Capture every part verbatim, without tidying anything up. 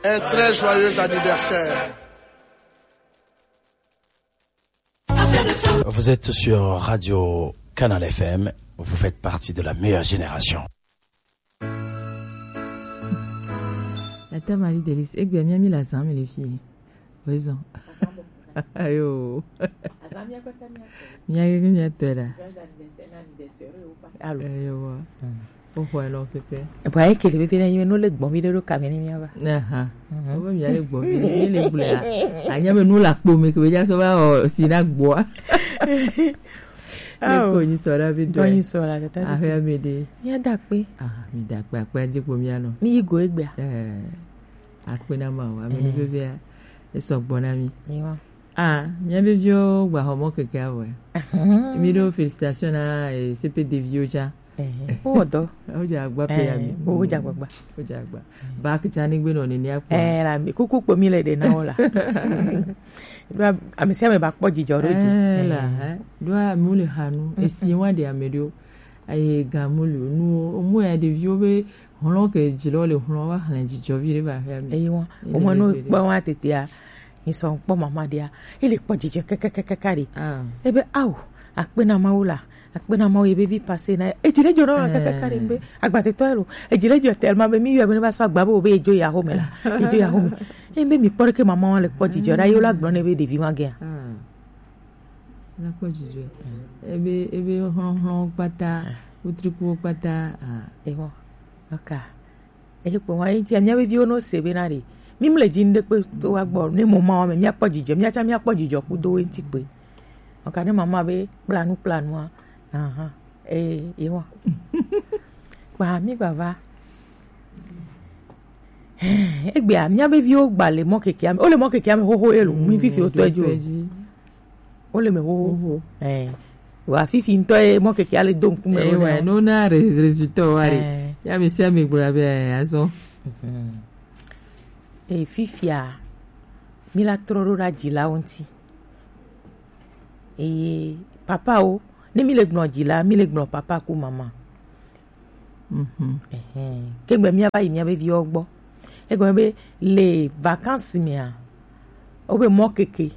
Un très joyeux anniversaire. Vous êtes sur Radio Canal F M, vous faites partie de la meilleure génération. La tamali délice. Et bien, mis la sang, les filles. Raison. Ayo. Mia que mia tera. Allo. Ayo. O foi lo pepe. E poi che le vedi io non le bombi do camini mia va. Aha. O ba mia le bombi le le bula. Anya me no la po me que ya so ba o sina gbo. Ah. Ko ni so ra bi do. Ko ni so ra ta. Ah ya me de. Ya da pe. Ah, mi da pe pe je po mi ano. Ni igo egbe. Eh. Akpena ma o, ami bebe ya. Eso gbona mi. Ni wa. Ah, mia bebe o gba homo keke awe. Mi do félicitations à C P D vieux ja. Eh. O do. O ja gba pe ya mi. O ja gba gba. O ja gba. Ba ki tani gbe no ni ni apo. Eh, la mi kuku po mi le de na ola. Do ami se me ba po jijo roju. Eh la, eh. Do mu le hanu, esi wa de amedio. Aye gamulu nu mo ya de vieux be on que jilo le on va han jijo vi le ba fa mi. Eh won, o mo no gba wa tete a. Ni so npo mama dia. Ile po jijo kekekekekari. Ah. Ebe aw, akpena maula. Akpena mawo ye bevi passer na. E jile jo no kekekekari mbe. Agbate to ero. E jile jo tellement be mi yo be ba so agba bo be ejo ya home la. Ejo ya home. E mbe mi pore ke mama wan le po jijo ra yo la gbon ne be de vi wan ge. Ah. Na po jijo. Ebe ebe hon hon pata. Utriku pata. Ah. E won. Aka. E po wa yin ti amia we vi ono se be na re. Mi mle jinde pe to wa gbo ni mo ma mi a po jijo, mi a cha mi a po jijo ku do enti pe. Aka ni mama be planu planu a. Aha. Eh, e won. Wa mi baba. Egbe amia be vi o gba le mo keke ami. O le mo keke ami ho ho elu, mi fifi o toju. O le me ho ho. Eh. Wa fifi nto e mo keke ale don ku me. Eh wa no na resultat wa re. Ya mi se mi gbura be aso. E fifia mi la troro ra jila onti e papa o ni mi le gbon jila mi le gbon papa ku mama mhm eh ke gbe mi aba yi mi abe vi ogbo e gbe be les vacances mi a o be mo keke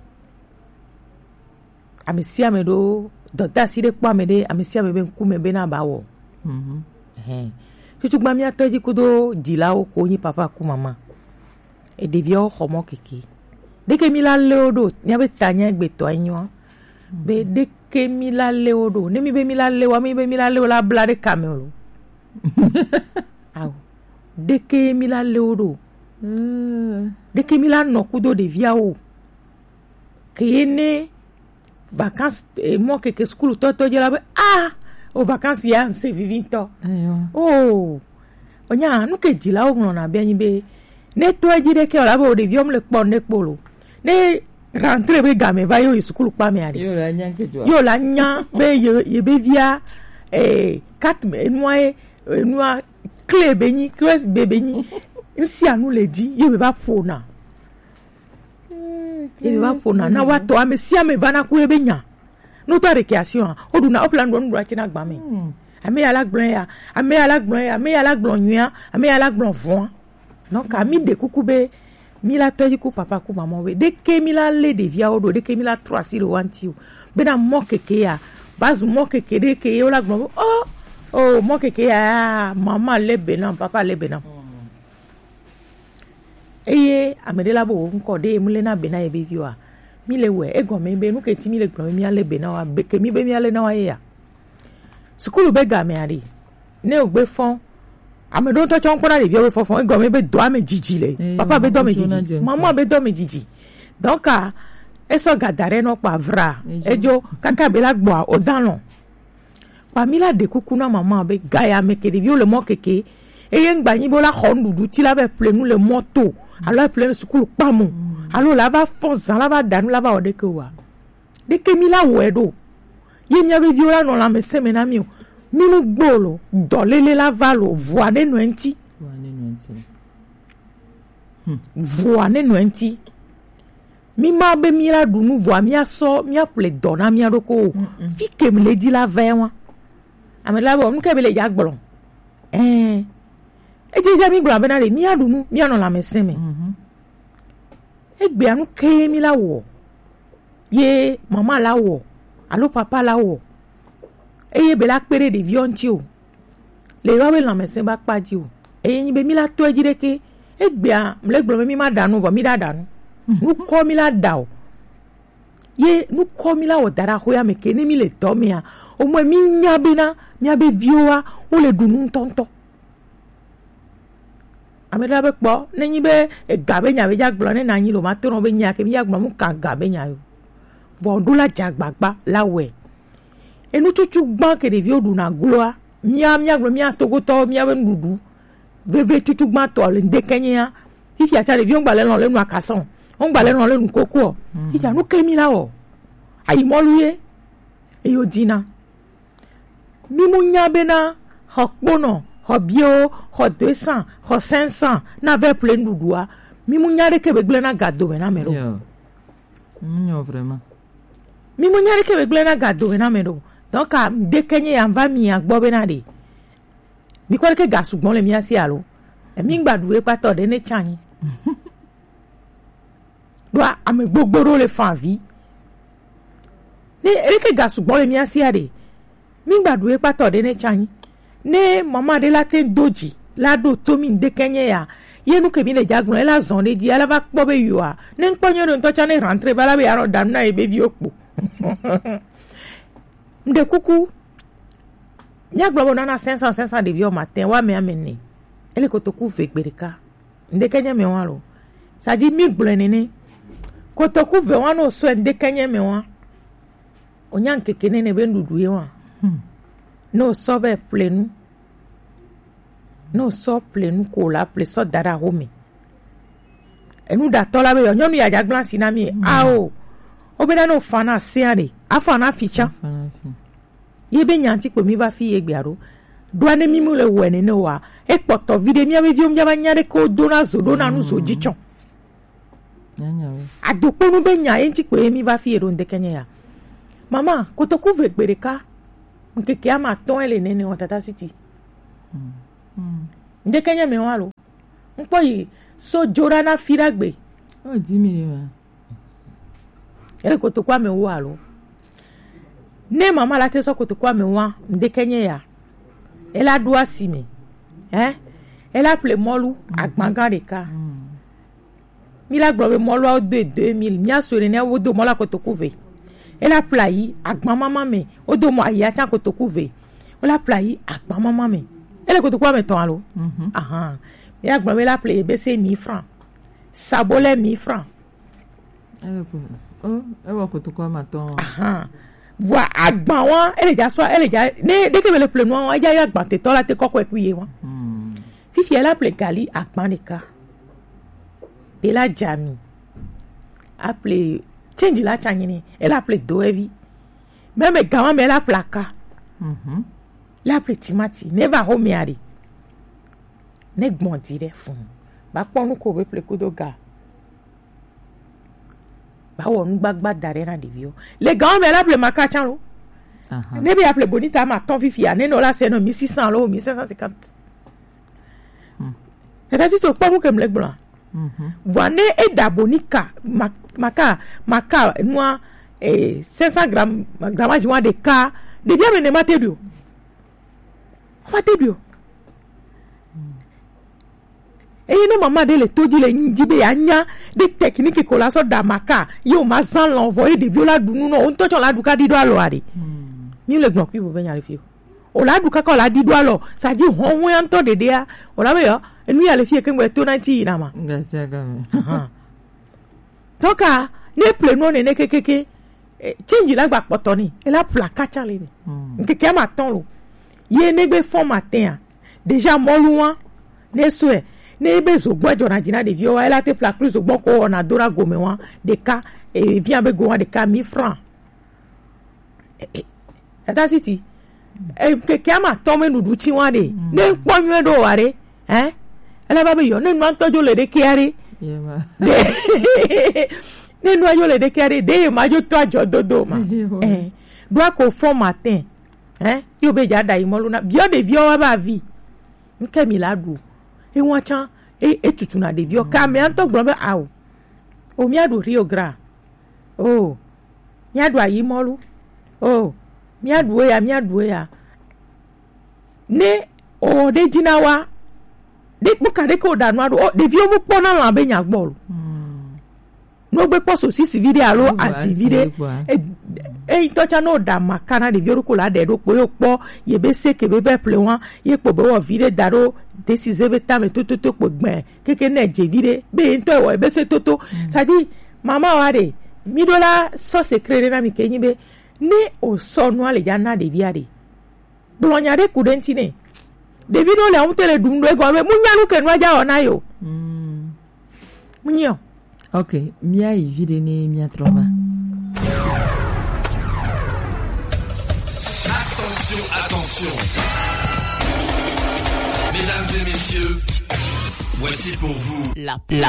amisi amedo docteur si de pa me de amisi abe be ku me be na ba wo mhm eh tutu gba mi atoji ku do jila o ko yin papa ku mama e devio homo keke de ke mi la leodo nya be tanya gbe to anyo be de ke mi la leodo ne mi be mi la lewa mi be mi la lewa la bla de camelo aw de ke mi la leodo de ke mi la no kudo de via o ke ne vacances e mo keke school to to jela be ah o vacances ya se vivinto oh onya nu ke jila o na be yin be ne to ejide ke ola bo de viom le po ne polo ne rentre be game va yo school pa me ari yo la nya ke jo yo la nya be ye be via eh quatre mois noa clé beni clé bébé ni si anu le di yo be ba fona e ba fona na wa to ame si ame bana ku e be nya no to récréation o du na o plan do ndu ati na gba me ame ala gbon ya ame ala gbon ya ame ala gbon nua ame ala gbon fon. Donc ami de kukube mila toji ku papa ku mama we de ke mila le de via odo de ke mila trois si le wanti be na mo keke ya bazu mo keke de ke yo la gbon oh oh mo keke ya mama le benan papa le benan eye amede la bo nko de mu le na benan e be viwa mi le we e go me be nu ke ti mi le gbon mi ale benan wa be ke mi be mi ale na wa ya sukulu be ga me ari ne o gbe fon ame don to chon kora le vie fofon e go me be do ame jiji le eh, papa be do me jiji mama be do me jiji donc a eso gadare no pa vra ejo kaka be la gbo o danlo pa mi la de kuku na mama be gaya me ke vie le mo keke e yen gba yin bo la khondudu ti la be plenu le moto alors plenu school pa mo alors la va fonce la va danu la va o de ke wa de ke mi la wedo yen ya be viola no la me se me na mi o minu gbolo dolele la valo voane nuenti voane nuenti hmm. voane nuenti mi ma be mi la dunu voa mi aso mi aple dona mi adoko fi ke mi le di la vewa ame la bo nke be le ya gblon eh e je ja mi gba be na re mi adunu mi ano la mesin mi Mhm. e gbe anu ke mi la wo ye mama la wo alo papa la wo e ye be la pere de vionti o le wa be la mesin ba pa ji o e yin be mi la to ejire ke e gbe a mle gbo mi ma danu bo mi da danu nu ko mi la da o ye nu ko mi la o dara ho ya me ke ni mi le to mi a o mo mi nya be na mi abe vioa o le dunu tonto ameda be kpo nenyi be gabe nya be jagbo ne na yin lo ma to no be nya ke mi jagbo mu kan gabe nya yo vo do la jagbagba la we enu chuchu gban ke de vio du na gloa mia mia gbo mia to go to mia be ndudu veve chuchu gban to le de kenya ifi ata de vio gba le no le nu akason on gba le no le nu koko ifi anu ke mi la o ayi mo luye e yo dina mi mu nya be na hokpono hobio ho deux cents ho cinq cents na ve plein ndudua mi mu nya de ke be gble na gado be na mero Yo. Mignon, vraiment. mi mu nya de ke be gble na gado be na mero donc a de kenye ya va mi agbo be na de mi ko ke gasu gbon le mi asi alo e mi gbadure pato de ne chanyi do a me gbogboro le fan vie ni e ke gasu gbon le mi asi ade mi gbadure pato de ne chanyi ne mama de la te doji la do to mi de kenye ya ye nu ke mi le jagun e la zon de di ala va kpo be yo a ne nponyo do to cha ne rentre bala be aro dam na e be vi okpo nde kuku nya gbo na na cinq cents cinq cents de vi o matin wa me amene ele ko to ku fe gbereka nde kenye me wa ro sa di mi gbo nene ko to ku ve wa no so nde kenye me wa onya nkeke nene be ndudu ye wa no so be plenu no so plenu ko la ple so dara home enu da tola be yo nyonu ya jaglan sinami a o obeda no fana siare afana ficha ye be nyanti pe mi va fi egbiaro douane mi mu le wene no wa e poto vide mi ave vi o mi aba nyare ko dona zo dona nu zo jichon Nyanya, oui. adokpo nu be nya enti pe mi va fi ero nde kenya ya mama ko to ku ve gbereka nkeke ama ton ele nene on tata city nde kenya me wa lo npo yi so jora na firagbe Oh, dix mille, ouais. ele ko to kwa me wa lo ne mama la te so ko to kwa me wa nde kenya ya ela do asime eh ela ple molu agbanga de ka mi la gbo be molu o de deux mille mi asore ne wo do mola ko to ku ve ela plai agban mama me o do mo aya cha ko to ku ve ela plai agban mama me ele ko to kwa me ton alo Mhm. aha mi agban me la plai be se mille francs sabole mille francs Elle va pour- Oh, elle va pour tout quoi, maintenant. aha voi agban wa ele ja so ele ja ne de ke le ple no wa ja ya agban te to la te kokko e kuye wa Hmm. fifi ela ple gali agban de ka de la jami appelé change la chanyini ela ple do evi même gawa me la plaka Mhm. la ple timati ne va ho miari ne gbon dire fun ba ponu ko be ple kudo ga ba wo nu gbagba dare na divio le gawa me la ple maka chanlo Aha. ne be appelé bonita ma ton fifi ane no la c'est no mille six cents lo mille cinq cent cinquante et ça c'est pas vous que me le blanc Mhm. voine e dabonika ma- maka maka noa eh, cinq cents grammes grammage wa de ka de via me ne mate dio mate dio e no mama de le toji le njibe anya de technique ko la so da maka yo ma san l'envoyer de viola dunu no on to la duka di do alo ari mi le gbon ki bo be nya le fi o la duka ko la di do alo sa ji hon won an to de de a o la be yo enu ya le fi ke ngwe to ninety na ma Gracias, Gabi. donc ah ne ple no ne ne kekeke eh, change la gba poto ni e la plaka chale ni Hmm. nkeke ma ton lo ye ne gbe fon matin ah déjà moluwa ne so e ne be zo gbo jo na jina de vio wa ela te pla plus zo gbo ko na dora gome wa de ka e vient be go wa de ka mille francs eta siti e keke ma ton me nudu chi wa de ne ponyo do wa re eh ela ba be yo ne no antojo le de kiare Yeah, ma. nínú ayọ̀ lè dékẹ́rẹ́ déyè máa jó tó àjọ dodo ma Ouais. doit kò fọ́ matin yóò bẹ jà dà ìmọ̀ lónà bí ọ́ de vi ọ́ wá bá vi nkẹ́mi la dùn e wacha e e tutuna de vio ka me anto gbo be awo o mi adu Rio Grande oh mi adu ayimolu oh mi adu ya mi adu ya ne o de jinawa de buka de ko danu adu o de vio mu pona la be nya gbolu no gbe poso sisi video alo asivide e e tocha no da makana de vio ko la de do po yo po ye be se ke be be ple wan ye po be wo video daro desize be ta me toto to po gben keke na je vide be nto e wo be se toto ça dit mama wa de mi dola so secret na mi kenyi be ni o so no ale ya na de viade blonya de kudentine de video le on tele dum do e go be munya nu ke no ja ona yo mm munyo okay mia i vide ni mia trova. Attention, attention. Mesdames et messieurs, voici pour vous la la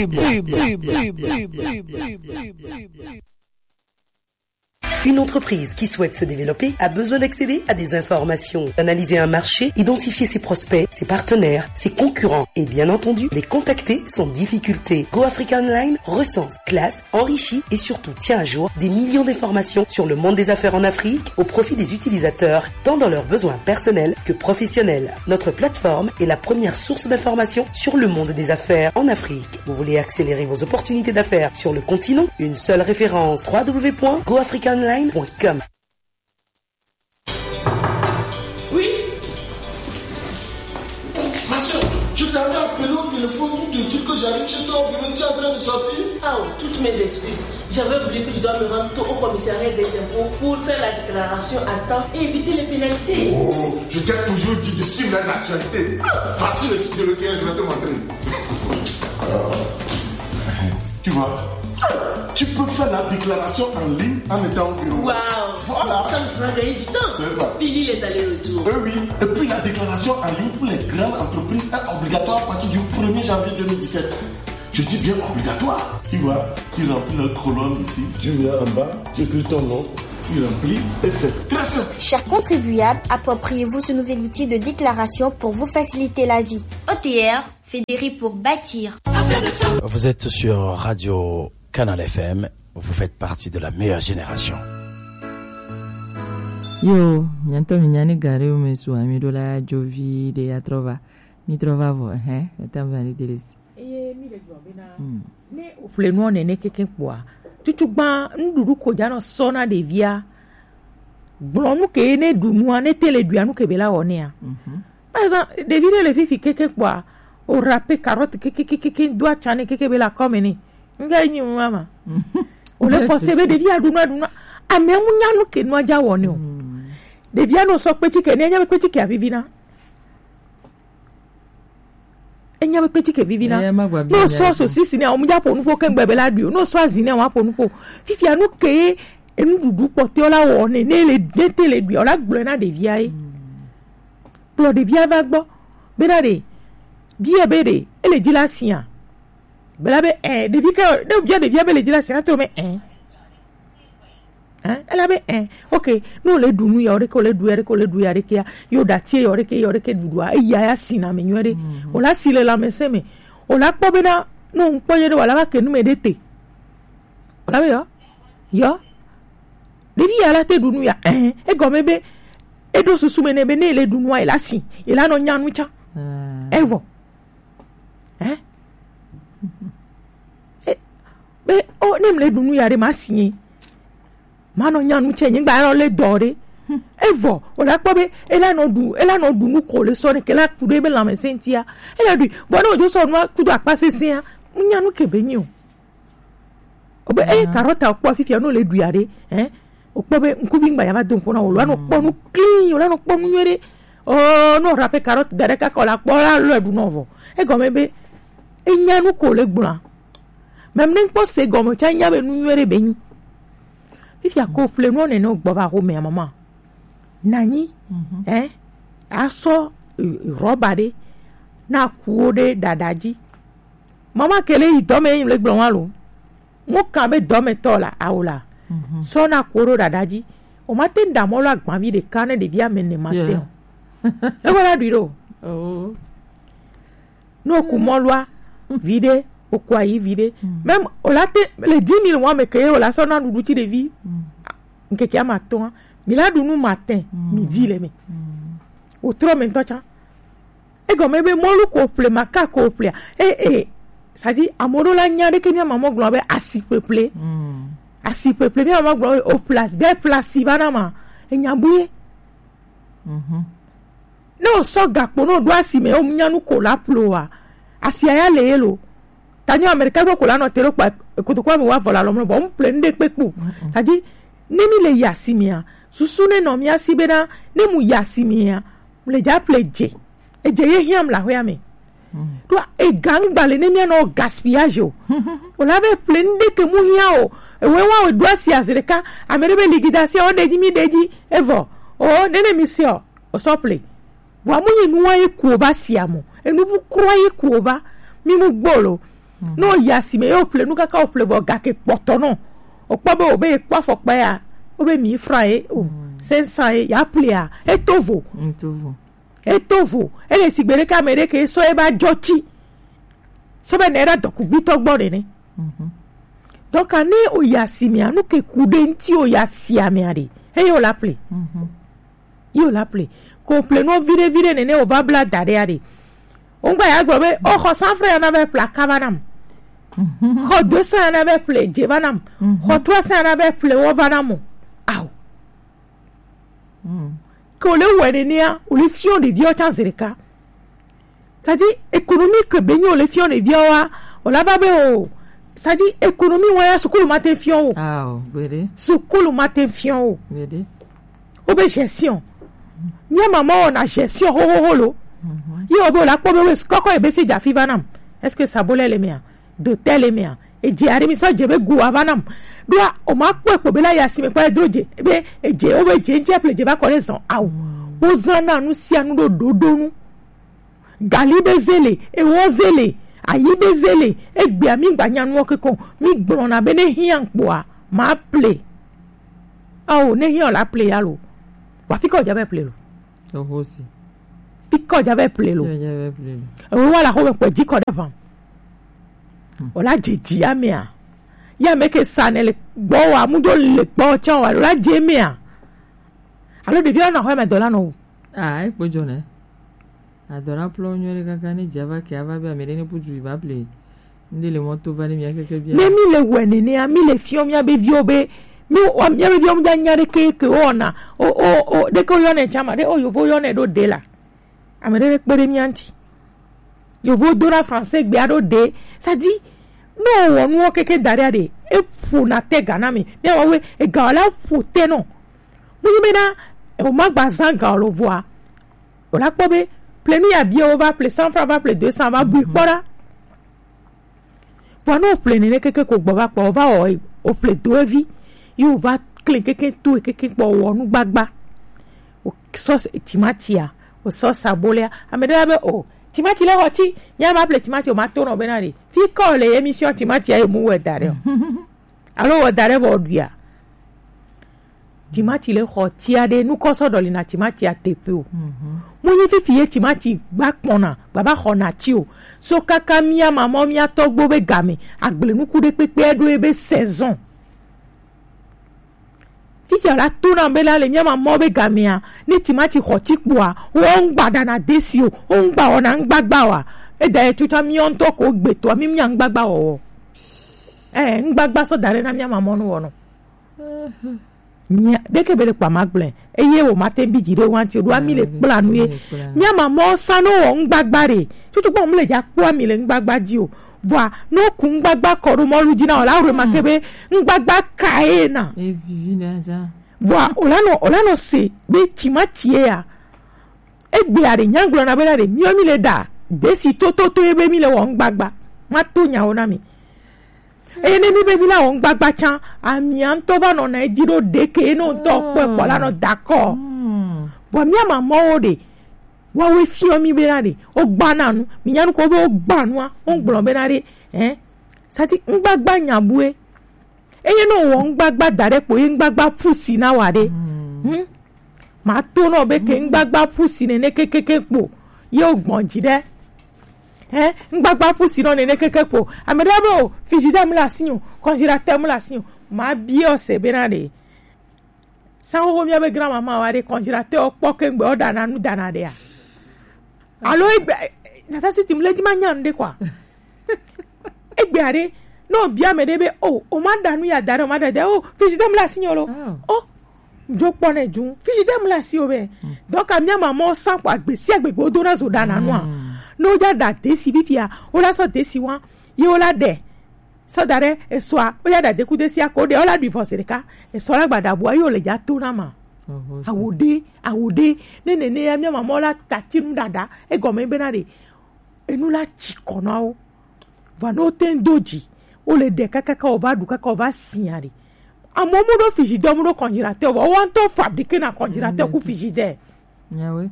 Une entreprise qui souhaite se développer a besoin d'accéder à des informations, d'analyser un marché, identifier ses prospects, ses partenaires, ses concurrents et bien entendu les contacter sans difficulté. Go Africa Online recense, classe, enrichit et surtout tient à jour des millions d'informations sur le monde des affaires en Afrique au profit des utilisateurs, tant dans leurs besoins personnels que professionnels. Notre plateforme est la première source d'informations sur le monde des affaires en Afrique. Vous voulez accélérer vos opportunités d'affaires sur le continent? Une seule référence, w w w point go africa online point com. Oui. Ma soeur, je t'avais appelé au téléphone pour te dire que j'arrive chez toi au bureau, tu es en train de sortir. Ah, oh, toutes mes excuses. J'avais oublié que je dois me rendre tôt au commissariat des impôts pour faire la déclaration à temps et éviter les pénalités. Oh, je t'ai toujours dit de suivre les actualités. Voici le site de l'E T S, je vais te montrer. Tu vois, tu peux faire la déclaration en ligne en étant au bureau. Waouh! Voilà. Ça me fera gagner du temps. C'est ça. Fini les allers-retours. Oui, oui. Et puis la déclaration en ligne pour les grandes entreprises est obligatoire à partir du premier janvier deux mille dix-sept. Je dis bien obligatoire. Tu vois, tu remplis la colonne ici, tu viens en bas, tu écris ton nom, tu remplis et c'est très simple. Chers contribuables, appropriez-vous ce nouvel outil de déclaration pour vous faciliter la vie. O T R, fédéré pour bâtir. Vous êtes sur Radio Canal F M, vous faites partie de la meilleure génération. Yo, nyanto minyane gare o mesu amidola jovi de ya trova. Mi trova vo, eh, etambani delisi. Eh, mi le gbo bena. Ne ofle no ne ne keke kwa. Tuchugba nduru ko jano sona de via. Blonu ke ne dunu ane tele duanu ke bela onea. Mhm. Par exemple, de vide le fifi keke kwa. O râpé carotte keke keke keke doit chane keke bela komeni. Nga nyi mama. O le forcer be de via dunu dunu. Ame munya no ke no aja woni o. De via no so peti ke ne nya be peti ke avivina. Enya be peti ke vivina. No so so sisi ne o muja ponu po ke ngbe bela du. No so azine wa ponu po. Fifi anu ke enu dudu pote ola woni ne le de tele du ola gble na de via e. Plo de via va gbo. Bena de vie bede ele dila sia. Bela be eh de vika de bien de via be le dila sia to me eh. Hein? Elle avait un. Ok, nous les doux, nous y aurait que les doués, que les doués, que y a daté, y aurait que y aurait que du doigt. Et y a sina, mais y aurait. On l'a si la mais c'est mais. On l'a pas bien. Non, on peut y aller voilà que nous m'aider. On l'a vu, ya. Les filles à la tête du ya. Hein? Et comme bébé. Et donc se soumene bene les doux noirs et la si. Et là non y a nous tcha. Et vous. Hein? Mais oh nem les doux nous y a des massignes. Mano nyanu chenye ngba le dore evo ola pobe ela no du ela no du nuko le so ne kela kude be la mesentia ela du bona ojo so no kudu apase sia nyanu kebenyi o obe e karota okpo fifia no le du yare eh okpobe nkuvi ngba ya ba don pona olo no ponu clean ola no ponu nyere oh no rape carotte dere ka kola pola lo du novo e gomebe e nyanu ko le gbura même nen po se gomo cha nyabe nu nyere benyi. If you go play no no baba home ya mama nani mm-hmm. eh aso robade na kuode dadaji mama kele i dome le gbon lo mo kan be dome tola aula mm-hmm. so na kuoro dadaji o matin da mo lo agban bi de kan de via menne matin e wala diro oh no kumolwa vide au quoi y vide même on l'a les dix mille mois mais que on l'a sonné nous d'outil de vie que qui a matin mais là nous matin midi les mais au trop maintenant ça et comme ebe molu couple maka couple et et ça dit amoro la nyare que ni maman globe asi peuplé asi peuplé bien maman globe au place bien place banama e nyabouye mhm no so gakpo no do asi me o nyanu ko la ploa asi aya lelo tanyo america ko la no tero pa ko to kwa mi wa vola lo mo bo mple nde pepu ça dit nemi le yasimia susune no mi asibena ne mu yasimia le ja pleje e je ye hiam la hoya me to e gang bale ne mi no gaspillage o la be plende ke mu hia o e we wa o do asi azreka ameribe liquidation o de mi deji evo o ne ne mission o sople wa mu yin wa e ku ba siamo e nu bu kroye ku ba mi mu gbolo no yasime o ple nu kaka o ple bo ga ke potono o pa be o be pa fo pa ya o be mi frae o sensa e ya ple ya e tovo tovo e tovo e le sigbere kamere ke so e ba joti so be nera doku bi to gbore ni donc ane o yasime anu ke kude nti o yasiame ari e yo la ple yo la ple complètement vide vide nene o ba bla dare ari on va ya gbe o ko cent francs na be pla kabanam ko deux cents na be ple jebanam ko trois cents na be ple o vanam aw ko le wedenia o le fion de dio chanzereka ça dit économique benyo le fion de dio wa o la ba be o ça dit économie wa ya sukulu matin fion o aw bere sukulu matin fion o bere o be gestion mi maman on a gestion ho ho ho lo yo bo la pobe we koko e be se ja fivanam est-ce que ça bolé les miens de tel les miens et je ari mi so je be gu avanam do o ma po po be la ya si me pa droje e be e je o be je nje ple je ba kore son aw o zana nu si anu do dodo nu gali be zele e wo zele ayi be zele e gbe ami gba nyanu okeko mi gbon na be ne hian po a ma ple aw ne hian la ple ya lo wa fi ko ja be ple lo o hosi fiko jabe plelo jabe plelo o wala ho pe diko davan o la jeji amia ya make sanele gbo wa mu do le gbo chan wa la jemia alo de via na ho me dola no ah e pojo ne adora plo nyore kaka ni java ke ava be amere ne puju ba ple ndele moto vani mi akeke bia ne mi le wene ne ami le fiom ya be vio be mi o mi be vio mu nyare ke ke ona o o o de ko yo ne chama de o yo vo yo ne do de la amere pere mi anti yo vo dora français gbe ado de ça dit no wonu o keke daria de e fu na te gana mi mi wa we e ga la fu te no mu mi na o ma gba zanga lo voa o la pobe pleni ya bien o va ple cent francs va ple deux cents va bu pora pour no pleni ne keke ko gbo ba po va o o ple do vi yo va clean keke tu keke po wonu gbagba o sauce timatia o so sabolea amedela be o timati le hoti nya ma ple timati o ma to no benari fi ko le émission timati e mu we dare alo wo dare vo dua timati le hoti ade nu ko so doli na timati atepe o mu yin fi fi timati gba pona baba hona ti o so kaka mia mama mia togbo be game agbele nu ku de pepe edo ebe saison fisi ala tuna mbela le nyama mobe gamia ni timati hoti kwa o ngba na desi o o ngba ona ngbagba wa e da etuta mi on to ko gbeto mi mi ngbagba o eh ngbagba so dare na mi mama no wono nya deke bele pa magble eye o matembi jire wanti o do ami le planu ye mi mama sano o ngbagba re tutu po mo le ja po ami le ngbagba ji o voa no kun gbagba koru mo lujina ola ro makebe ngbagba kaena e vivi na ja voa ola no ola no se be timati ya e gbe are nyanglo na bela re mi o mi le da desi to to to ebe mi le won gbagba ma to nya ona mi e ne mi be mi la won gbagba chan ami an to ba no na ejiro deke no to pe po la no dako voa mi ama mo de wa we fi omi benare o gba nanu mi yanu ko be o gba nu o ngbon benare eh sati ngbagba nyabue eye no wo ngbagba dare po ye ngbagba pusi na wade hm ma to no be ke ngbagba pusi ne ne kekeke po ye ogbon jide hein ngbagba pusi no ne keke po amedabo frigidaire mu la sinyo congélateur mu la sinyo ma bio se benade sanwo mi abe grand maman wa de congélateur poke ngbe o dana nu dana de ya allo egbe nata sitim le di manyande quoi egbe are no bia medebe oh o ma danu ya dare o ma dade oh frigidaire mu la sinyo lo oh jo pone jun frigidaire mu la si o be donc a mi maman san kwa gbe si egbe go do na zo dana nu no ja da desi vivia o la so desi wan ye o la de so dare e so a o ya da de ku desi akode o la divorce ka e so la gbada bo ayo le ja to na ma awode awode ne ne ne ya mi mama la tatim dada e go me be na de enu la chikono o va no ten doji o le de kaka ka o va du kaka o va signari amo mu do frigidaire mu do congélateur o want to fabriquer na congélateur ku frigidaire ya we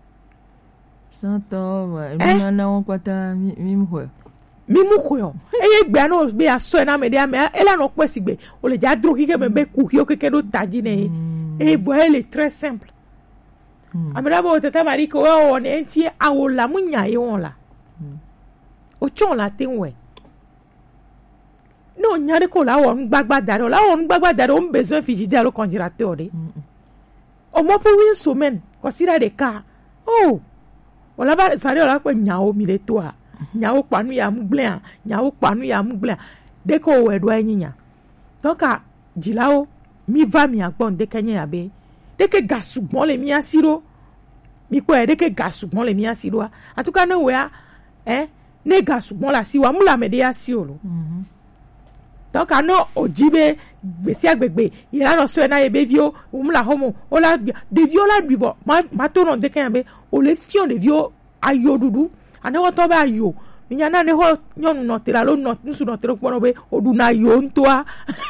santo wa mi na won pata mi mu ho mi mu ho e gbe na o be aso na me de ame e la no pe sigbe o le ja dro kike me be ku ki o keke do taji ne e voyez le très simple amira bo tata mariko o ne enti awola mu nya e won la o chon la tin we no nyare ko la won gbagba dare la won gbagba dare on besoin frigidaire au congélateur de o mo pour une semaine considère des cas oh wala ba sare wala pe nyaawo mi le to a nyaawo panu ya mugblea nyaawo panu ya mugblea de ko we do anyinya donc a jilao mi va mi agbon de kenya ya be de ke gasugbon le mi asiro mi ko e de ke gasugbon le mi asiro en tout cas no we a eh ne gasugbon la si wa mu la me de asiro lo donc ano ojibe gbesi agbegbe ira no so na ebe vio umla homo ola de viola bibo ma ma to no de kan be o le sion de vio ayo dudu ane wo to ba ayo nya na ne ho nyonu no tira lo no nsu no tira ko be odu na yo ntoa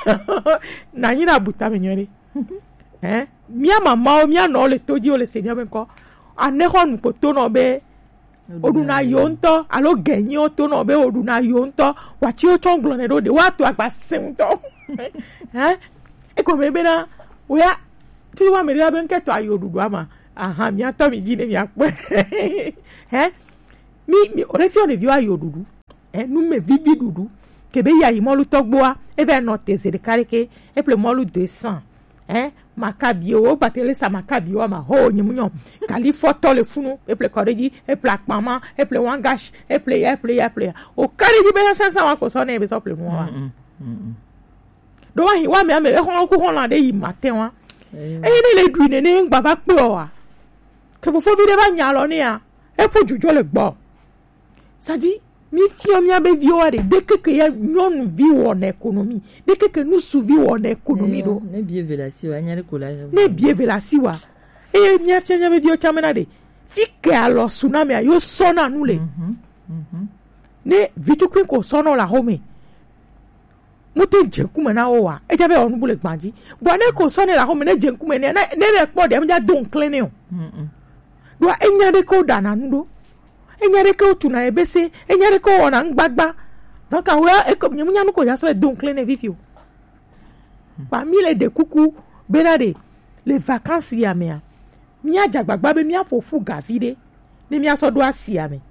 na nyina buta me nyori eh mia mama o mia no le toji o le senia me ko ane ho nu ko to no be oduna yonto alo genyo to no be oduna yonto wachi o chonglo ne do de watu agba sinto eh e ko mebe na oya ti wa me ri aben ke to ayodudu ama aha mi ato mi gine mi apo eh mi mi o re fi o le vi ayodudu eh nu me vivi dudu ke be ya imolu togboa e be no te se de kareke e ple molu deux cents eh makabio o batele sa makabio ma ho nyimunyo kali foto le funu e ple koreji e ple akpama e ple wangash e ple e ple e ple o kareji be cinq cents wa ko so na e be so ple mo wa do wa hi wa me ame e hon ko hon la de yi matin wa e ni le du ne ne ngba ba pe o wa ke fo fo bi de ba nya lo ni a e po jujo le gbo sadi mi fi o mi abe vi o de dès que ya non vi on économie dès que nous souvi on économie do ne bien velasi wa nyare ko la ne bien velasi wa e mi atia nya be vi o chamena de fi ke alo tsunami ayo sona nule mhm ne vitu kwin ko sono la home muti jenkume na o wa e jabe onu bule gbanji bo ne ko sono la home ne jenkume ne ne be po de mi ja don clean o mhm do enya de ko dana ndo enyare ko tuna ebese enyare ko ona ngbagba donc awa e ko nyamunya no ko ya so donc clean vivio pa mi le de kuku benade les vacances ya mea mi ajagbagba be mi afofu gavide ne mi aso do asia me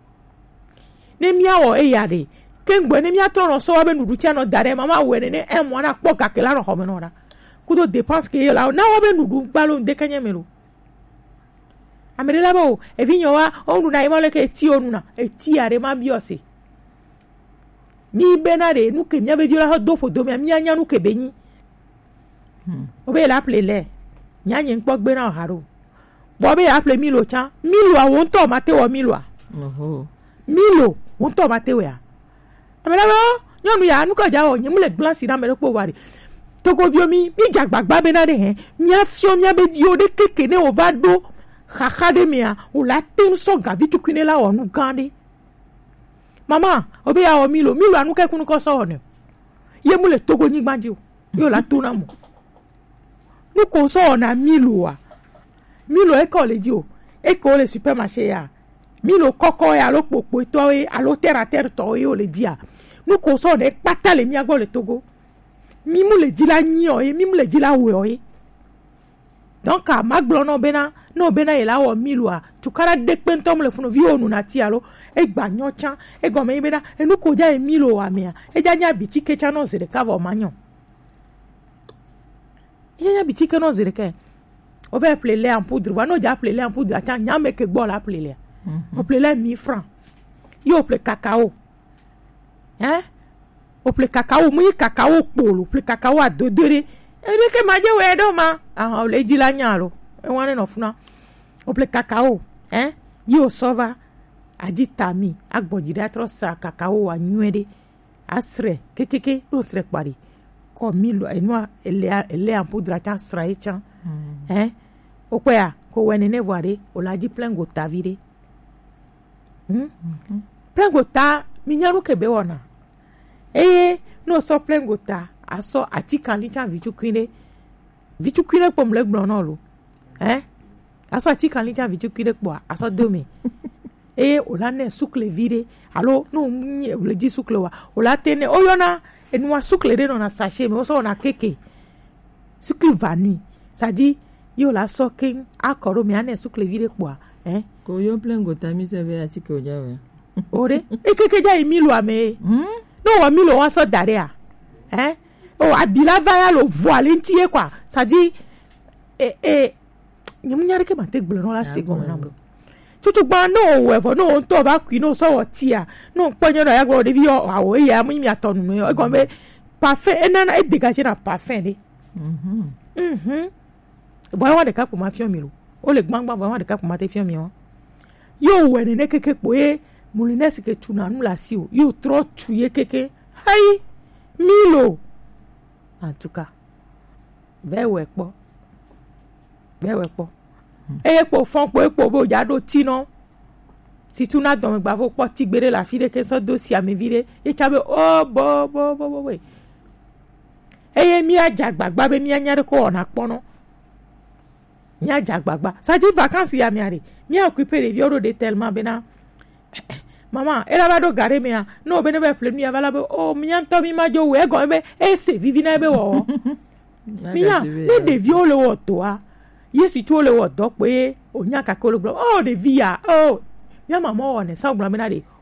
ne mi awo e ya de kengbo ne mi atoro so wa be nudu tia no dare mama we ne e mo na po kakela no ho me no da kudo dépense ke la na wa be nudu gbalo de kanya melo amerela bo e vinyo wa onu na imole ke ti onu na e ti are ma biose mi benare nu ke mi abe viola ho do fo do mi anya nu ke benyi hmm o be la ple le nya yin po gbe na haro bo be la ple milo chan milo awon to ma te wo milo a oho milo won to ma te we a amerela bo nyonu ya nu ko ja o yin mu le glance na mere po wari to ko vio mi mi jagbagba benare he mi afio mi abe vio de keke ne o va do Hakademia ou la tem so gavi tu kine la onu gandi mama obi ya o milo milo anu ke kunu ko so ne ye mu le togo ni gbanji o yo la tuna mo nu ko so na milo wa milo e ko le ji o e ko le supermarché ya milo koko ya lo popo to e alo terre terre to e o le dia nu ko so ne pata le mi agbo le togo mi mu le di la nyi o e mi mu le di la we o e donc a maglo no bena no bena ela o milwa tukara dekpentom le funu vi onu na ti alo e gba nyocha e go me bena e nu ko ja e milo wa me e ja nya biti ke cha no zere ka vo manyo e nya biti ke no zere ke o va appeler les en poudre va no ja appeler les en poudre cha nya me ke gbo la appeler les o appeler les mille francs yo appeler cacao hein o appeler cacao mu cacao polo appeler cacao a dodere e ke maje we do ma ah o le di la nya lo e wan no funa o appeler cacao hein yo sova adi tami agbojide atro sa cacao wa nwede asre kekeke do sre pari ko milo enwa ele ele en poudre cha sra e cha hein o kwa ko wene ne voire o la di plein gota vire hm plein gota minyaru kebe wona eh no so plein gota aso ati kan li cha vitu kwine vitu kwine pom le gbon na lo hein aso ati kan li cha vitu kwine po aso domi eh o la ne sukle vire alo no le di sukle wa o la tene o yona enwa sukle de no na sachet me o so na keke sukle vanui ça dit yo la sokin akoro mi ane sukle vire po hein ko yo plein gota mi se ve ati ko ja we ore e keke ja emilo ame no wa milo wa so dare a hein o abila vaya lo voile ntie kwa ça dit eh eh nyamu nyare ke mate gblo no la segon na bro tutu gba no we for no to ba kwi no so tia no ponyo na ya gbo de vi o awo ya mu mi atonu no e go be parfait e na e dégager na parfait de mhm mhm voyons de cap pour ma fille milo o le gbangba voyons de cap pour ma te fille mi won yo we ne keke po e mulines ke tuna nu la si o yo tro tuye keke hai milo en tout cas ve we po ve we po e po fon po e po bo ja do ti no si tu na don gba fo po ti gbere la fire ke so do si ame vire e chabe o bo bo bo bo we e mi ajagba gba be mi anyare ko ona pono mi ajagba gba sa di vacances ya mi are mi occuper de vioro de tellement bena mama era ba do gare me no be ne be plenu ya bala be o mi anto mi ma jo we go be e se vivi na be wo mi ya ne de viole wo to a yesi tu le wo do pe o nya ka ko lo oh de via oh ya mama o ne sa gbra me na de